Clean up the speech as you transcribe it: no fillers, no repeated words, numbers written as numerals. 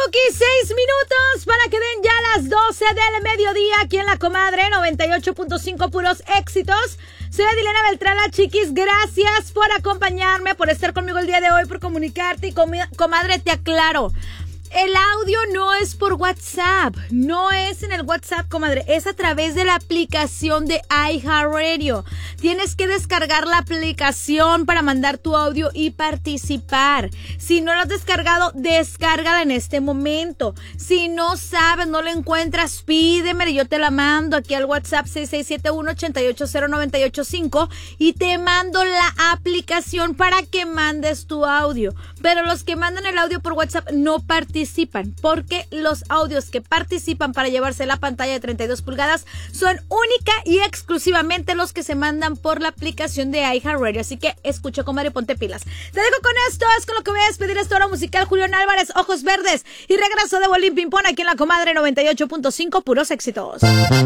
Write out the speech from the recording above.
Cookie, 6 minutos para que den ya las 12 del mediodía aquí en La Comadre, 98.5 puros éxitos. Soy Adilena Beltrán, la Chiquis. Gracias por acompañarme, por estar conmigo el día de hoy, por comunicarte. Y comadre, te aclaro. El audio no es por WhatsApp, no es en el WhatsApp, comadre, es a través de la aplicación de iHeartRadio. Tienes que descargar la aplicación para mandar tu audio y participar. Si no lo has descargado, descárgala en este momento. Si no sabes, no la encuentras, pídeme, yo te la mando aquí al WhatsApp 6671-880985 y te mando la aplicación para que mandes tu audio. Pero los que mandan el audio por WhatsApp no participan, porque los audios que participan para llevarse la pantalla de 32 pulgadas son única y exclusivamente los que se mandan por la aplicación de iHeartRadio. Así que escucha, comadre, ponte pilas. Te dejo con esto, es con lo que voy a despedir esta hora musical. Julián Álvarez, Ojos Verdes, y regreso de Bolín Pimpón aquí en La Comadre 98.5 puros éxitos.